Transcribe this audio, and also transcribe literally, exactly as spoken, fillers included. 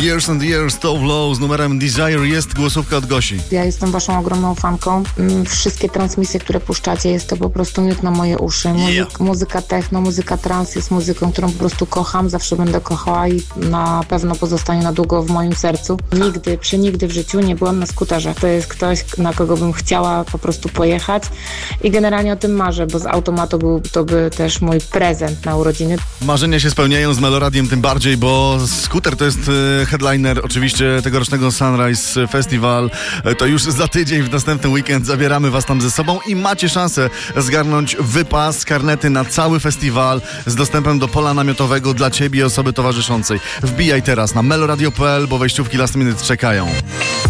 Years and Years to Low z numerem Desire. Jest głosówka od Gosi. Ja jestem waszą ogromną fanką. Wszystkie transmisje, które puszczacie, jest to po prostu miód na moje uszy. Muzyk, Yeah. Muzyka techno, muzyka trans jest muzyką, którą po prostu kocham, zawsze będę kochała i na pewno pozostanie na długo w moim sercu. Nigdy, przenigdy w życiu nie byłam na skuterze. To jest ktoś, na kogo bym chciała po prostu pojechać i generalnie o tym marzę, bo z automatu był to by też mój prezent na urodziny. Marzenia się spełniają z Meloradiem tym bardziej, bo skuter to jest e, headliner oczywiście tegorocznego Sunrise Festival. E, To już za tydzień, w następny weekend zabieramy was tam ze sobą i macie szansę zgarnąć wypas, karnety na cały festiwal z dostępem do pola namiotowego dla ciebie i osoby towarzyszącej. Wbijaj teraz na meloradio kropka p l, bo wejściówki last minute czekają.